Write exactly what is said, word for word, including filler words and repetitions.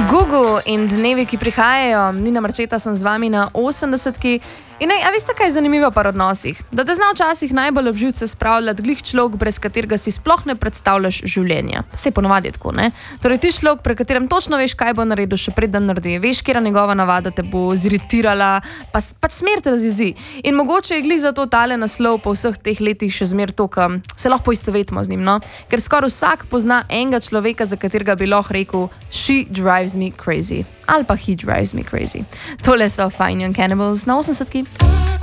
Gugu in dnevi, ki prihajajo, Nina Marčeta sem z vami na osemdesetki. In ne, a veste, kaj je zanimivo pa v odnosih? Da te zna včasih najbolj ob živce spravljati glih človek, brez katerega si sploh ne predstavljaš življenja. Sej ponovadi je tako, ne? Torej ti človek, pri katerem točno veš, kaj bo naredil, še preden naredi. Veš, kera njegova navada te bo ziritirala, pa, pač smer te razjezi. In mogoče je glih zato tale naslov po vseh teh letih še zmer to, ka se lahko poistovetimo z njim, no? Ker skoraj vsak pozna enega človeka, za katerega bi lahko rekel She drives me crazy. Ali pa He drives me crazy. Tole so Fine Young Cannibals na osemdesetki.